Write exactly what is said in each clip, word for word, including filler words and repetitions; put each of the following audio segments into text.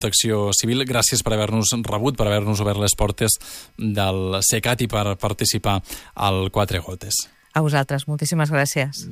Protecció Civil, gràcies per haver-nos rebut, per haver-nos obert les portes del CECAT i per participar al Quatre Gotes. A vosaltres, moltíssimes gràcies.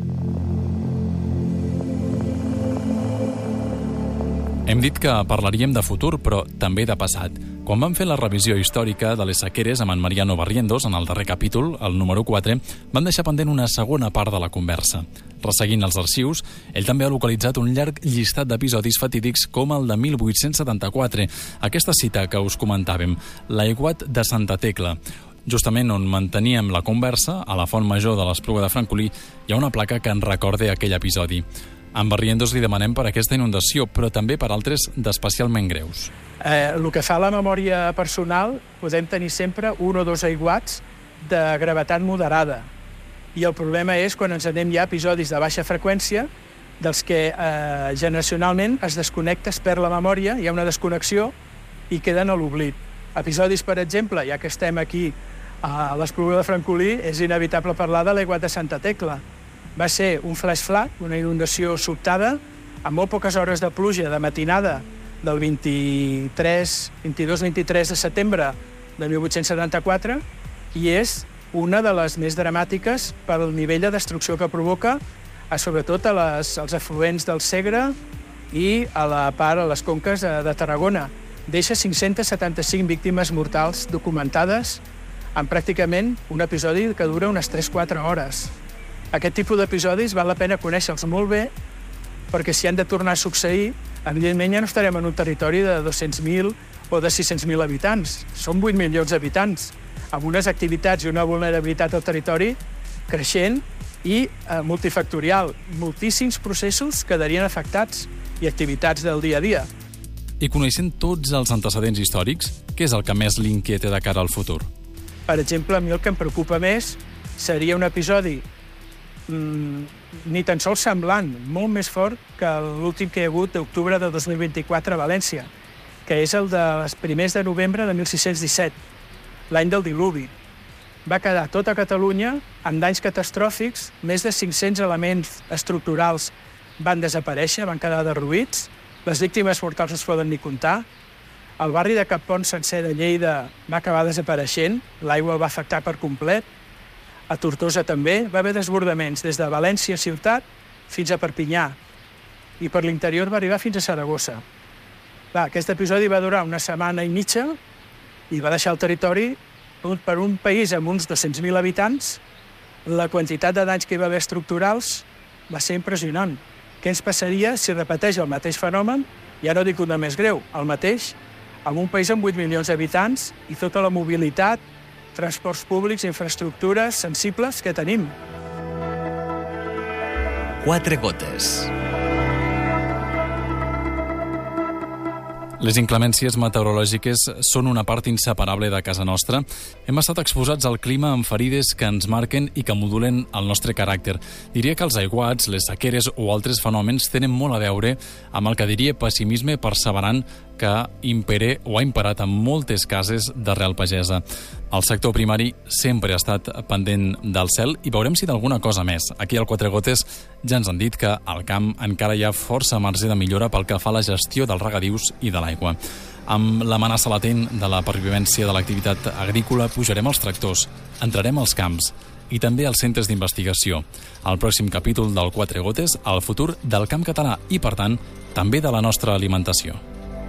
Hem dit que parlaríem de futur, però també de passat. Quan vam fer la revisió històrica de les sequeres amb en Mariano Barrientos, en el darrer capítol, el número quatre, vam deixar pendent una segona part de la conversa. Resseguint els arxius, ell també ha localitzat un llarg llistat d'episodis fatídics com el de mil vuit-cents setanta-quatre, aquesta cita que us comentàvem, l'aiguat de Santa Tecla. Justament on manteníem la conversa, a la Font Major de l'Espluga de Francolí, hi ha una placa que ens recorda aquell episodi. A en Barrientos li demanem per aquesta inundació, però també per altres d'especialment greus. Eh, el que fa a la memòria personal, podem tenir sempre un o dos aiguats de gravetat moderada. I el problema és quan ens anem ja a episodis de baixa freqüència, dels que eh, generacionalment es desconnecta, es perd la memòria, hi ha una desconnexió i queden a l'oblit. Episodis, per exemple, ja que estem aquí a l'Espluga de Francolí, és inevitable parlar de l'aiguat de Santa Tecla. Va ser un flash flood, una inundació sobtada, amb molt poques hores de pluja de matinada del vint-i-tres, vint-i-dos vint-i-tres de setembre de mil vuit-cents setanta-quatre, i és una de les més dramàtiques pel nivell de destrucció que provoca, a, sobretot a les, als afluents del Segre i a la part, a les conques de, de Tarragona. Deixa cinc-centes setanta-cinc víctimes mortals documentades en pràcticament un episodi que dura unes tres a quatre hores. Aquest tipus d'episodis val la pena conèixer-los molt bé, perquè si han de tornar a succeir, evidentment ja no estarem en un territori de dos-cents mil o de sis-cents mil habitants. Són vuit milions d'habitants, amb unes activitats i una vulnerabilitat al territori creixent i eh, multifactorial. Moltíssims processos quedarien afectats i activitats del dia a dia. I coneixent tots els antecedents històrics, què és el que més l'inquieta de cara al futur? Per exemple, a mi el que em preocupa més seria un episodi ni tan sols semblant, molt més fort que l'últim que hi ha hagut d'octubre de dos mil vint-i-quatre a València, que és el dels primers de novembre de mil sis-cents disset, l'any del diluvi. Va quedar tota Catalunya amb danys catastròfics, més de cinc-cents elements estructurals van desaparèixer, van quedar derruïts, les víctimes mortals no es poden ni comptar, el barri de Cappont sencer de Lleida va acabar desapareixent, l'aigua el va afectar per complet, a Tortosa també va haver desbordaments des de València ciutat fins a Perpinyà i per l'interior va arribar fins a Saragossa. Clar, aquest episodi va durar una setmana i mitja i va deixar el territori per un país amb uns dos-cents mil habitants. La quantitat de danys que hi va haver estructurals va ser impressionant. Què ens passaria si repeteix el mateix fenomen, ja no dic una més greu, el mateix, amb un país amb vuit milions d'habitants i tota la mobilitat, transports públics, infraestructures sensibles que tenim. Quatre gotes. Les inclemències meteorològiques són una part inseparable de casa nostra. Hem estat exposats al clima amb ferides que ens marquen i que modulen el nostre caràcter. Diria que els aiguats, les sequeres o altres fenòmens tenen molt a veure amb el que diria pessimisme perseverant que impere o ha imperat en moltes cases d'arrel pagesa. El sector primari sempre ha estat pendent del cel i veurem si d'alguna cosa més. Aquí al Quatre Gotes ja ens han dit que al camp encara hi ha força marge de millora pel que fa a la gestió dels regadius i de l'aigua. Amb l'amenaça latent de la pervivència de l'activitat agrícola, pujarem als tractors, entrarem als camps i també als centres d'investigació. Al pròxim capítol del Quatre Gotes, el futur del camp català i, per tant, també de la nostra alimentació.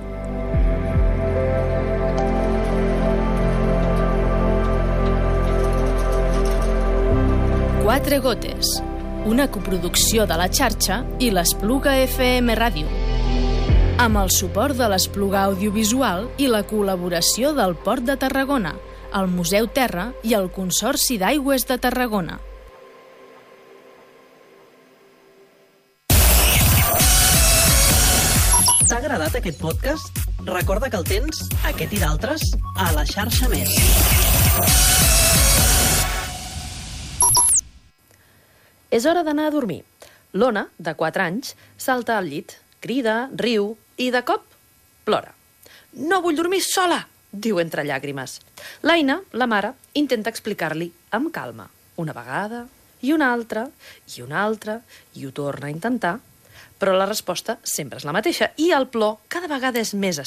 Quatre Gotes, una coproducció de la xarxa i l'Espluga F M Ràdio, amb el suport de l'Espluga Audiovisual i la col·laboració del Port de Tarragona, el Museu Terra i el Consorci d'Aigües de Tarragona. T'ha agradat aquest podcast? Recorda que el tens, aquest i d'altres, a la xarxa Més. És hora d'anar a dormir. L'Ona, de quatre anys, salta al llit, crida, riu i, de cop, plora. «No vull dormir sola!», diu entre llàgrimes. L'Aina, la mare, intenta explicar-li amb calma. Una vegada, i una altra, i una altra, i ho torna a intentar. Però la resposta sempre és la mateixa i el plor cada vegada és més